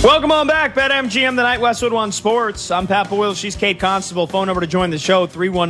Welcome on back, BetMGM, the night Westwood One Sports. I'm Pat Boyle. She's Kate Constable. Phone number to join the show,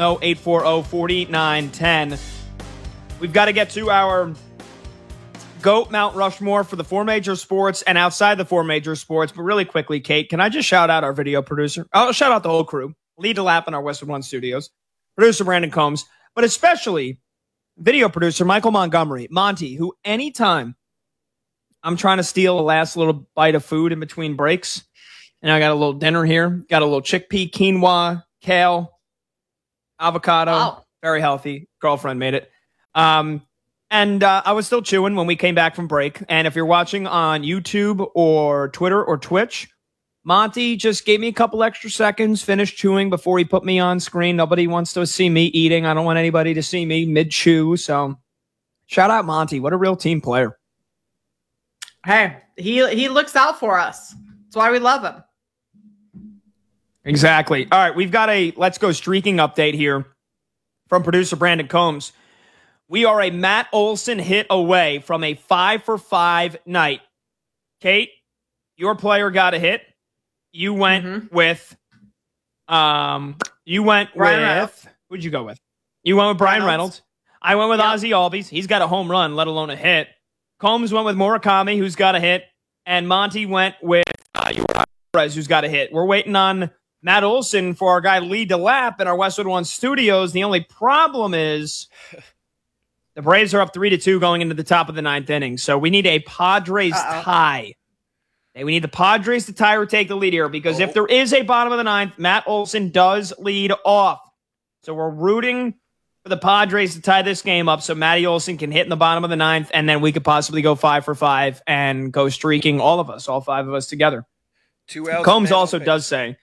310-840-4910. We've got to get to our GOAT Mount Rushmore for the four major sports and outside the four major sports. But really quickly, Kate, can I just shout out our video producer? I'll shout out the whole crew. Lead to lap in our Westwood One studios. Producer Brandon Combs, but especially video producer Michael Montgomery, Monty, who anytime I'm trying to steal a last little bite of food in between breaks, and I got a little dinner here, got a little chickpea, quinoa, kale, avocado, wow. Very healthy. Girlfriend made it. And I was still chewing when we came back from break. And if you're watching on YouTube or Twitter or Twitch, Monty just gave me a couple extra seconds, finished chewing before he put me on screen. Nobody wants to see me eating. I don't want anybody to see me mid-chew. So shout out Monty. What a real team player. Hey, he looks out for us. That's why we love him. Exactly. All right, we've got a Let's Go Streaking update here from producer Brandon Combs. We are a Matt Olson hit away from a 5-for-5 night. Kate, your player got a hit. You went with Ryan Reynolds. Who'd you go with? You went with Brian Reynolds. I went with Ozzy Albies. He's got a home run, let alone a hit. Combs went with Murakami, who's got a hit. And Monty went with Perez, who's got a hit. We're waiting on Matt Olson for our guy Lee DeLapp in our Westwood One studios. The only problem is the Braves are up 3-2 going into the top of the ninth inning. So we need a Padres tie. We need the Padres to tie or take the lead here because if there is a bottom of the ninth, Matt Olson does lead off. So we're rooting for the Padres to tie this game up so Matty Olson can hit in the bottom of the ninth, and then we could possibly go 5-for-5 and go streaking all of us, all five of us together. 2 outs. Combs also does say,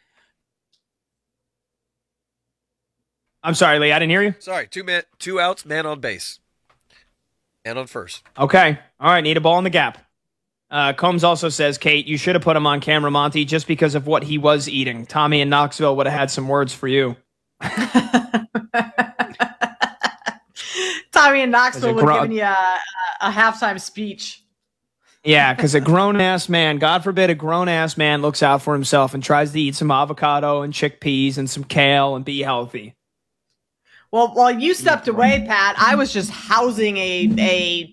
I'm sorry, Lee, I didn't hear you. Sorry, 2 outs, man on base. And on first. Okay. All right, need a ball in the gap. Combs also says, Kate, you should have put him on camera, Monty, just because of what he was eating. Tommy in Knoxville would have had some words for you. Tommy in Knoxville would have given you a halftime speech. Yeah, because a grown-ass man, God forbid a grown-ass man looks out for himself and tries to eat some avocado and chickpeas and some kale and be healthy. Well, while you stepped away, Pat, I was just housing a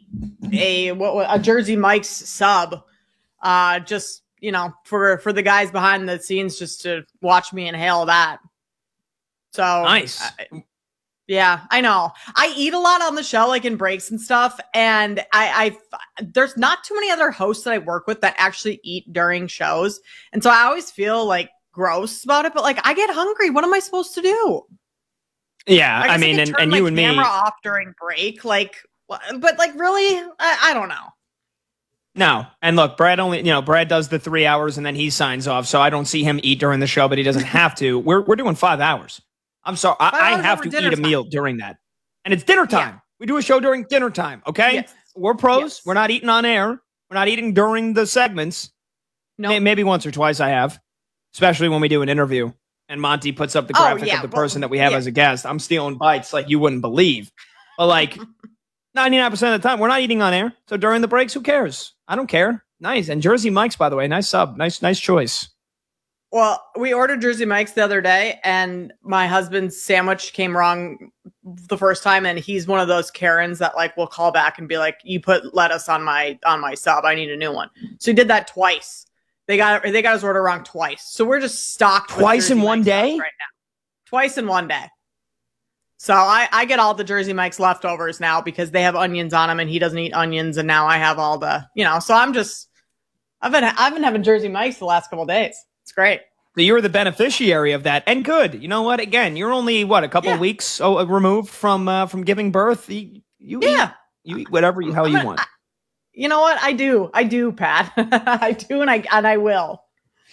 Jersey Mike's sub, just for the guys behind the scenes, just to watch me inhale that. So nice. Yeah, I know. I eat a lot on the show, like in breaks and stuff, and I there's not too many other hosts that I work with that actually eat during shows, and so I always feel like gross about it. But like, I get hungry. What am I supposed to do? Yeah, I mean, and you and me. Camera off during break, but really, I don't know. No, and look, Brad does the 3 hours and then he signs off, so I don't see him eat during the show, but he doesn't have to. We're doing 5 hours. I'm sorry, I have to eat a meal during that, and it's dinner time. Yeah. We do a show during dinner time. Okay, yes. We're pros. Yes. We're not eating on air. We're not eating during the segments. No, maybe once or twice I have, especially when we do an interview. And Monty puts up the graphic of the person that we have as a guest. I'm stealing bites like you wouldn't believe. But like 99% of the time, we're not eating on air. So during the breaks, who cares? I don't care. Nice. And Jersey Mike's, by the way, nice sub. Nice choice. Well, we ordered Jersey Mike's the other day, and my husband's sandwich came wrong the first time, and he's one of those Karens that will call back and be like, "You put lettuce on my sub. I need a new one." So he did that twice. They got his order wrong twice. So we're just stocked twice in one day right now. Twice in one day. So I get all the Jersey Mike's leftovers now because they have onions on them and he doesn't eat onions, and now I have all the, so I've been having Jersey Mike's the last couple of days. It's great. So you're the beneficiary of that, and good. You know what? Again, you're only a couple of weeks removed from giving birth. You eat whatever the hell you want. You know what? I do, Pat. I do, and I will.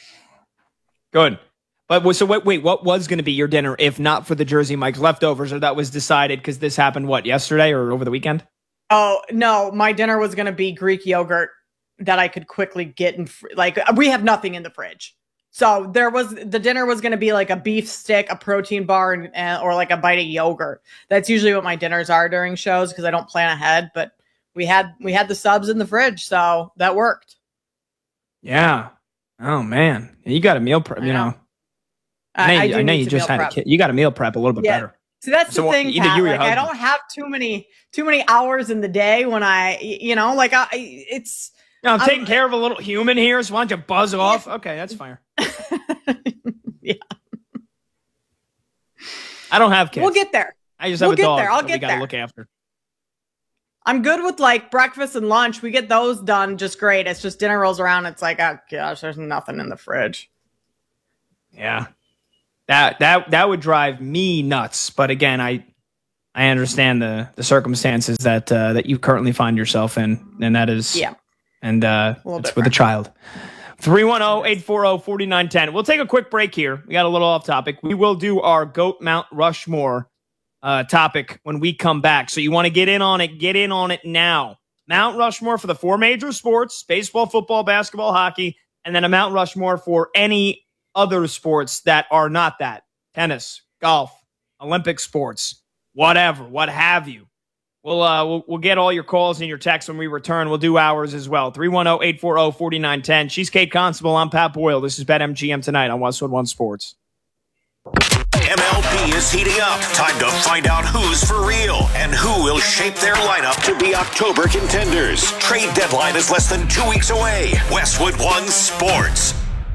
Good. But so wait, what was going to be your dinner if not for the Jersey Mike's leftovers, or that was decided because this happened, yesterday or over the weekend? Oh, no. My dinner was going to be Greek yogurt that I could quickly get we have nothing in the fridge. So the dinner was going to be like a beef stick, a protein bar, or like a bite of yogurt. That's usually what my dinners are during shows because I don't plan ahead, but we had the subs in the fridge, so that worked. Yeah. Oh man, you got a meal prep. You know, I know you just had a kid. You got to meal prep a little bit better. See, that's the thing, Pat. Like, I don't have too many hours in the day when it's. No, I'm taking care of a little human here, so why don't you buzz off? Okay, that's fine. Yeah. I don't have kids. We'll get there. I just have a dog I'll that get we got to there. look after. I'm good with like breakfast and lunch. We get those done just great. It's just dinner rolls around. It's like, oh gosh, there's nothing in the fridge. Yeah. That would drive me nuts. But again, I understand the circumstances that you currently find yourself in, and that is and it's with a child. 310-840-4910. We'll take a quick break here. We got a little off topic. We will do our GOAT Mount Rushmore topic when we come back. So you want to get in on it, get in on it now. Mount Rushmore for the four major sports: baseball, football, basketball, hockey, and then a Mount Rushmore for any other sports that are not that. Tennis, golf, Olympic sports, whatever, what have you. We'll get all your calls and your texts when we return. We'll do ours as well. 310-840-4910. She's Kate Constable. I'm Pat Boyle. This is BetMGM tonight on Westwood One Sports. MLB is heating up. Time to find out who's for real and who will shape their lineup to be October contenders. Trade deadline is less than 2 weeks away. Westwood One Sports.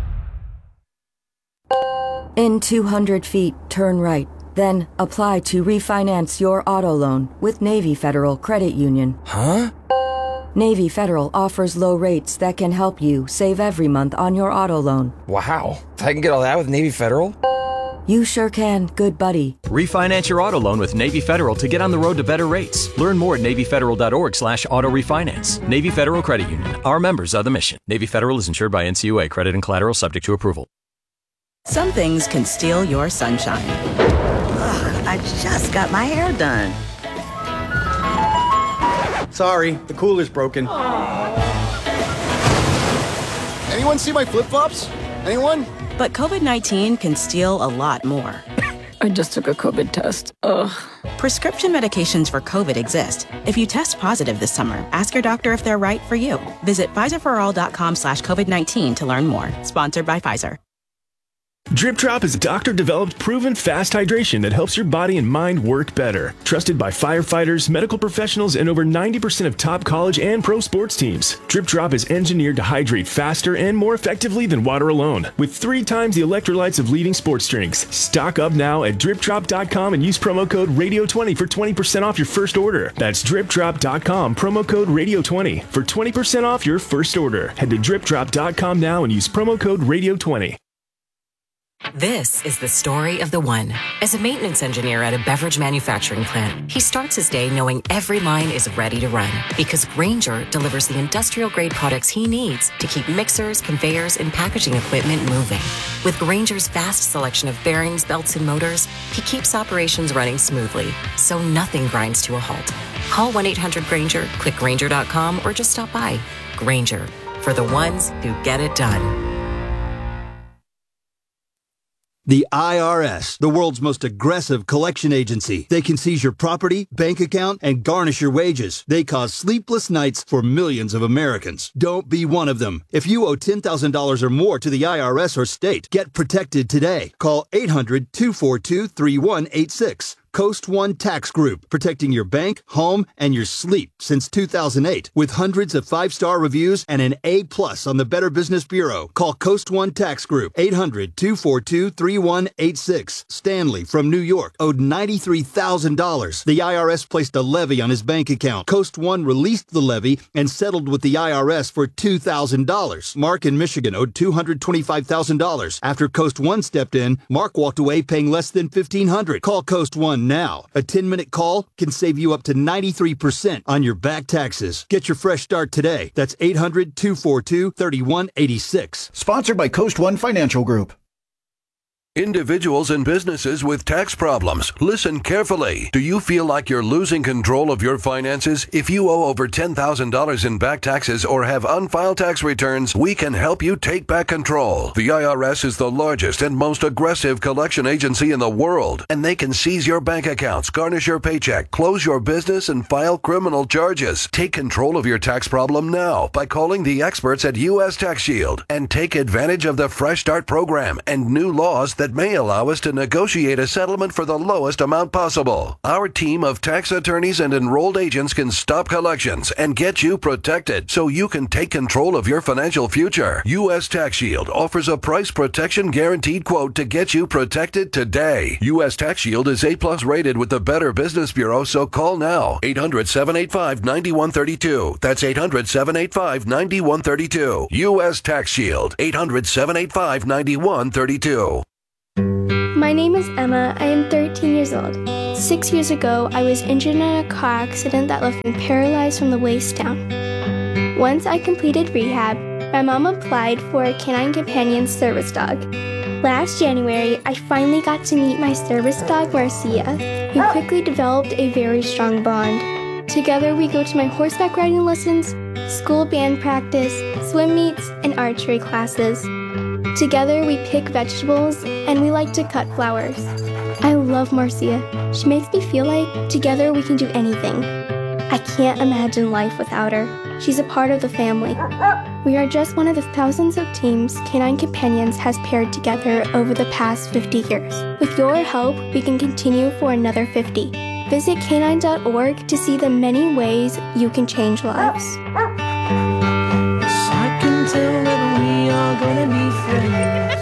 In 200 feet, turn right. Then apply to refinance your auto loan with Navy Federal Credit Union. Huh? Navy Federal offers low rates that can help you save every month on your auto loan. Wow. I can get all that with Navy Federal? You sure can, good buddy. Refinance your auto loan with Navy Federal to get on the road to better rates. Learn more at NavyFederal.org/auto refinance. Navy Federal Credit Union. Our members are the mission. Navy Federal is insured by NCUA. Credit and collateral subject to approval. Some things can steal your sunshine. Ugh, I just got my hair done. Sorry, the cooler's broken. Anyone see my flip-flops? Anyone? But COVID-19 can steal a lot more. I just took a COVID test. Ugh. Prescription medications for COVID exist. If you test positive this summer, ask your doctor if they're right for you. Visit PfizerForAll.com/COVID-19 to learn more. Sponsored by Pfizer. Drip Drop is doctor-developed, proven fast hydration that helps your body and mind work better. Trusted by firefighters, medical professionals, and over 90% of top college and pro sports teams. Drip Drop is engineered to hydrate faster and more effectively than water alone, with 3 times the electrolytes of leading sports drinks. Stock up now at DripDrop.com and use promo code Radio20 for 20% off your first order. That's DripDrop.com, promo code Radio20 for 20% off your first order. Head to DripDrop.com now and use promo code Radio20. This is the story of the one. As a maintenance engineer at a beverage manufacturing plant, he starts his day knowing every line is ready to run because Grainger delivers the industrial-grade products he needs to keep mixers, conveyors, and packaging equipment moving. With Grainger's vast selection of bearings, belts, and motors, he keeps operations running smoothly, so nothing grinds to a halt. Call 1-800-GRAINGER, click Grainger.com, or just stop by. Grainger, for the ones who get it done. The IRS, the world's most aggressive collection agency. They can seize your property, bank account, and garnish your wages. They cause sleepless nights for millions of Americans. Don't be one of them. If you owe $10,000 or more to the IRS or state, get protected today. Call 800-242-3186. Coast One Tax Group, protecting your bank, home, and your sleep since 2008. With hundreds of 5-star reviews and an A+ on the Better Business Bureau. Call Coast One Tax Group, 800-242-3186. Stanley from New York owed $93,000. The IRS placed a levy on his bank account. Coast One released the levy and settled with the IRS for $2,000. Mark in Michigan owed $225,000. After Coast One stepped in, Mark walked away paying less than $1,500. Call Coast One now. A 10-minute call can save you up to 93% on your back taxes. Get your fresh start today. That's 800-242-3186. Sponsored by Coast One Financial Group. Individuals and businesses with tax problems, listen carefully. Do you feel like you're losing control of your finances? If you owe over $10,000 in back taxes or have unfiled tax returns, we can help you take back control. The IRS is the largest and most aggressive collection agency in the world, and they can seize your bank accounts, garnish your paycheck, close your business, and file criminal charges. Take control of your tax problem now by calling the experts at U.S. Tax Shield and take advantage of the Fresh Start program and new laws that may allow us to negotiate a settlement for the lowest amount possible. Our team of tax attorneys and enrolled agents can stop collections and get you protected so you can take control of your financial future. U.S. Tax Shield offers a price protection guaranteed quote to get you protected today. U.S. Tax Shield is A+ rated with the Better Business Bureau, so call now. 800-785-9132. That's 800-785-9132. U.S. Tax Shield. 800-785-9132. My name is Emma. I am 13 years old. 6 years ago, I was injured in a car accident that left me paralyzed from the waist down. Once I completed rehab, my mom applied for a Canine Companion service dog. Last January, I finally got to meet my service dog, Marcia. We quickly developed a very strong bond. Together, we go to my horseback riding lessons, school band practice, swim meets, and archery classes. Together, we pick vegetables, and we like to cut flowers. I love Marcia. She makes me feel like together we can do anything. I can't imagine life without her. She's a part of the family. We are just one of the thousands of teams Canine Companions has paired together over the past 50 years. With your help, we can continue for another 50. Visit canine.org to see the many ways you can change lives. I can tell that we are gonna be friends.